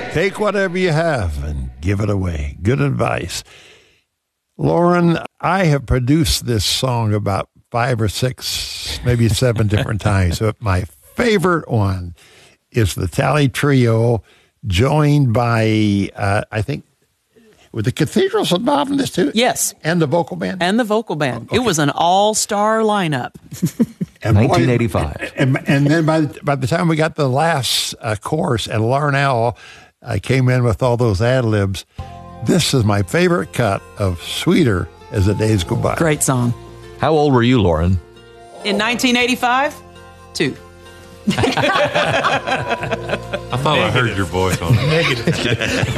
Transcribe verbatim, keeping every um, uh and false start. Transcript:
Take whatever you have and give it away. Good advice. Lauren, I have produced this song about five or six, maybe seven different times. But my favorite one is the Tally Trio, joined by, uh, I think, were the Cathedrals involved in this too? Yes. And the vocal band? And the vocal band. Oh, okay. It was an all-star lineup. And nineteen eighty-five. And, and then by the, by the time we got the last uh, chorus, and Larnell uh, came in with all those ad-libs, this is my favorite cut of Sweeter as the Days Go By. Great song. How old were you, Lauren? In nineteen eighty-five, two. I thought I heard your voice on it. Negative.